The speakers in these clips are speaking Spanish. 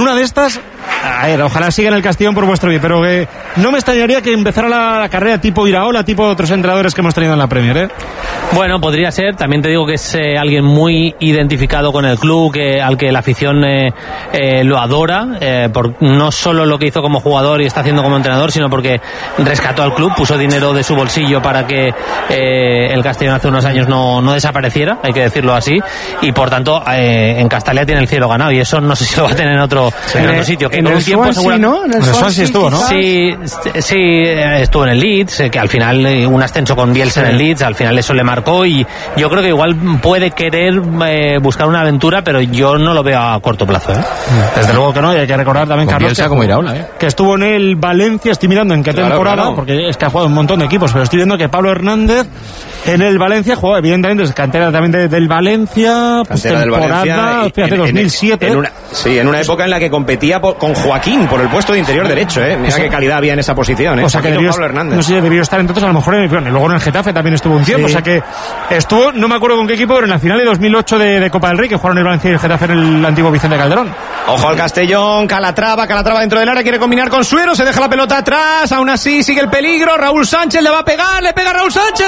una de estas, a ver, ojalá siga en el Castellón por vuestro bien, pero que no me extrañaría que empezara la carrera tipo Iraola, tipo otros entrenadores que hemos tenido en la Premier, ¿eh? Bueno, podría ser. También te digo que es alguien muy identificado con el club, al que la afición lo adora, por no solo lo que hizo como jugador y está haciendo como entrenador, sino porque rescató al club, puso dinero de su bolsillo para que el Castellón hace unos años no desapareciera, hay que decirlo así, y por tanto en Castalia tiene el cielo ganado, y eso no sé si lo va a tener en otro sitio. Que en el Swansea, ¿no? En el Swansea estuvo, ¿no? Sí, estuvo en el Leeds, que al final un ascenso con Bielsa en el Leeds, al final eso le marcó, y yo creo que igual puede querer buscar una aventura, pero yo no lo veo a corto plazo, ¿eh? Desde luego que no, y hay que recordar también, Carlos, Bielsa como Iraola, que estuvo en el Valencia, estoy mirando en qué temporada, porque es que ha jugado un montón de equipos, pero estoy viendo que Pablo Hernández en el Valencia jugó, evidentemente, es cantera también del Valencia, pues temporada, fíjate, 2007. En una época en la que competía con Joaquín por el puesto de interior derecho, ¿eh? Mira qué calidad había en esa posición, ¿eh? O sea que Pablo Hernández. No sé si debió estar entonces, a lo mejor y luego en el Getafe también estuvo un tiempo, o sea que estuvo, no me acuerdo con qué equipo, pero en la final de 2008 de Copa del Rey, que jugaron el Valencia y el Getafe en el antiguo Vicente Calderón. Ojo al Castellón, Calatrava dentro del área, quiere combinar con Suero, se deja la pelota atrás, aún así sigue el peligro, Raúl Sánchez le va a pegar, le pega Raúl Sánchez,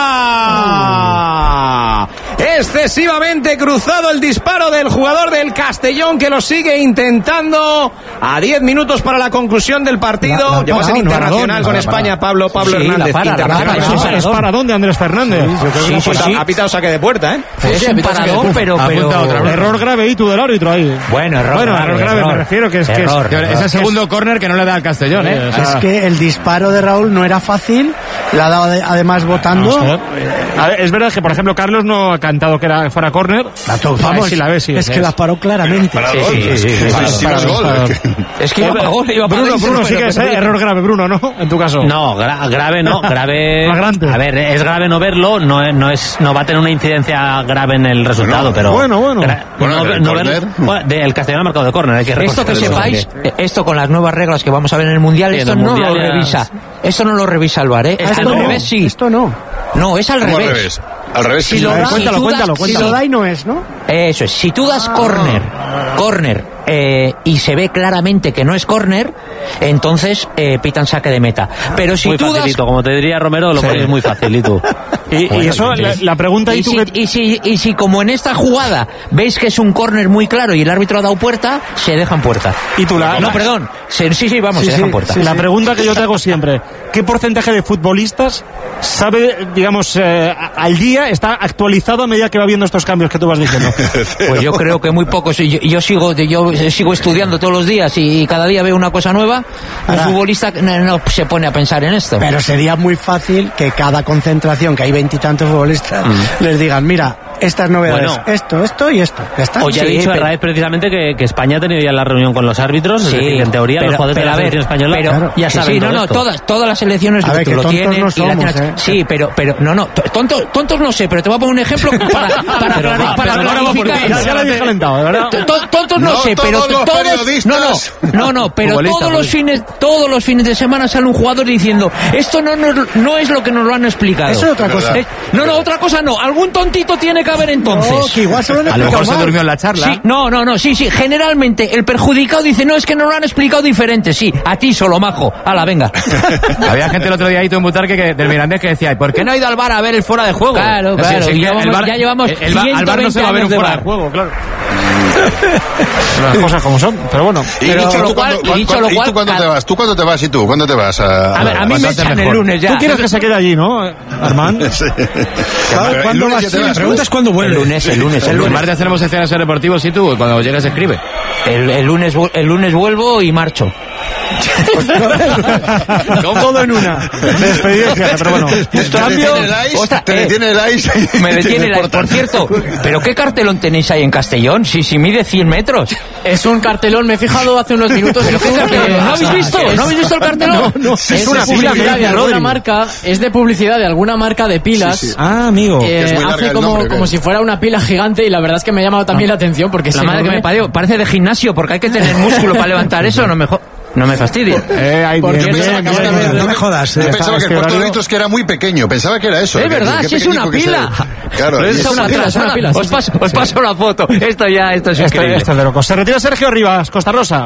fuera. Excesivamente cruzado el disparo del jugador del Castellón, que lo sigue intentando a 10 minutos para la conclusión del partido. Llegó a ser internacional con España, Pablo Hernández. Es paradón de Andrés Fernández. Ha pitado saque de puerta, ¿eh? Es un paradón, pero error grave y tú del árbitro ahí. Bueno, error grave, me refiero que es es el segundo córner que no le da al Castellón, ¿eh? Es que el disparo de Raúl no era fácil, le ha dado además votando. A ver, es verdad que, por ejemplo, Carlos no ha cantado que fuera córner. Vamos, es que la paró claramente. Es que iba para gol, Bruno sí que es error grave, Bruno, ¿no? En tu caso. No, grave no, grave. Flagrante. A ver, es grave no verlo, no va a tener una incidencia grave en el resultado, pero bueno. El Castellón ha marcado de córner, hay que esto que sepáis, esto con las nuevas reglas que vamos a ver en el Mundial, esto no lo revisa. Esto no lo revisa el VAR, ¿eh? Al revés, sí. Esto no. No, es al revés. Al revés, si lo da, cuéntalo. Si lo da y no es, ¿no? Eso es. Si tú das córner, y se ve claramente que no es córner, entonces pitan saque de meta. Pero si muy tú facilito, como te diría Romero, lo pones muy facilito. Y eso, la pregunta... Y si como en esta jugada veis que es un córner muy claro y el árbitro ha dado puerta, se dejan puerta. Y tú se dejan puerta. La pregunta que yo te hago siempre, ¿qué porcentaje de futbolistas sabe, digamos, al día, está actualizado a medida que va viendo estos cambios que tú vas diciendo? Pues yo creo que muy pocos. Yo sigo estudiando todos los días y cada día veo una cosa nueva. Un futbolista no se pone a pensar en esto. Pero sería muy fácil que cada concentración, que hay 20 y tantos futbolistas, les digan, mira, estas novedades, esto y esto. Hoy ha dicho Herrera precisamente que España ha tenido ya la reunión con los árbitros, es decir, en teoría los jugadores de la selección española ya saben todas las selecciones que lo tienen. No somos, sí, pero tontos no sé, pero te voy a poner un ejemplo para clarificar. Ya lo habéis calentado, ¿verdad? Tontos no sé, pero pero todos los fines de semana sale un jugador diciendo, esto no es lo que nos lo han explicado. Eso es otra cosa. Otra cosa no. Algún tontito tiene que haber entonces. No, que igual se lo han explicado. A lo mejor se durmió en la charla. Sí. Generalmente el perjudicado dice, no, es que nos lo han explicado diferente. Sí, a ti solo, majo. Hala, venga. Había gente el otro día ahí en Butarque del Mirandés que decía, ¿por qué no ha ido al VAR a ver el fuera de juego? Claro. Ya llevamos al VAR no se va a ver un fuera de juego, claro. Las cosas como son, pero bueno. ¿Y tú cuándo te vas? ¿Tú cuándo te vas y tú? ¿Cuándo te vas? A mí me echan el lunes ya. Tú quieres que se quede allí, ¿no, Armand? Sí. ¿Cuándo vas? La pregunta es cuándo vuelve. El lunes. El martes hacemos escenas deportivos y tú, cuando llegas escribe. El lunes vuelvo y marcho. Todo en una. Despedida, pero bueno. Te detiene el ice. Me detiene el ice. Por cierto, ¿pero qué cartelón tenéis ahí en Castellón? Si mide 100 metros. Es un cartelón, me he fijado hace unos minutos. ¿Pero qué cartelón? ¿No habéis visto? ¿No habéis visto el cartelón? No. Es una publicidad de alguna marca. Es de publicidad de alguna marca de pilas. Sí. Ah, amigo. Hace como si fuera una pila gigante y la verdad es que me ha llamado también la atención porque la madre que me parió, parece de gimnasio porque hay que tener músculo para levantar eso, no me fastidie. No me jodas. Yo pensaba que el cuarto de litro es que era muy pequeño. Pensaba que era eso. Es verdad, si es una pila. Claro. Es una pila. Os paso la foto. Esto es increíble. Esto es de locos. Se retira Sergio Rivas, Costa Rosa.